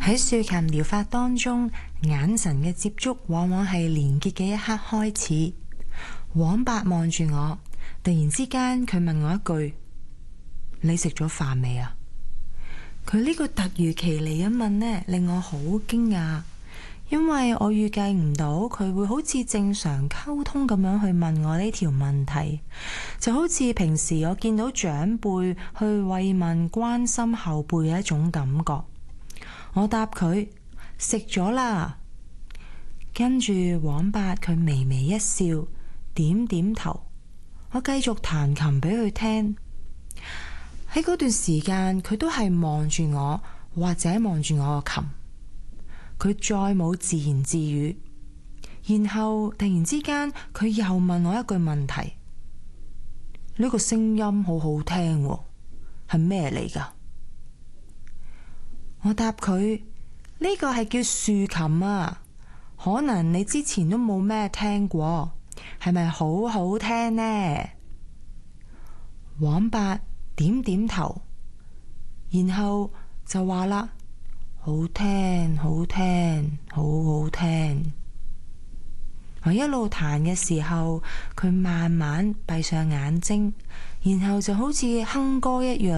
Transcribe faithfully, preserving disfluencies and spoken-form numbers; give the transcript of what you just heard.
喺豎琴療法當中，眼神嘅接觸往往係連結嘅一刻開始。黃伯望住我，突然之間佢問我一句：你食咗飯未啊？佢呢個突如其來嘅問呢，令我好驚訝，因為我預計唔到佢會好似正常溝通咁樣去問我呢條問題，就好似平時我見到長輩去慰問關心後輩嘅一種感覺。我答佢食咗啦，跟住黃伯佢微微一笑，點點頭。我繼續彈琴俾佢聽。喺嗰段時間，佢都係望住我，或者望住我個琴。佢再冇自言自語，然後突然之間，佢又問我一句問題：呢個聲音好好聽喎，係咩嚟㗎？我答佢：呢個係叫豎琴啊，可能你之前都冇咩聽過，係咪好好聽呢？黃伯點點頭，然後就話啦：好聽，好聽，好好聽。我一路彈嘅時候，佢慢慢閉上眼睛，然後就好似哼歌一樣。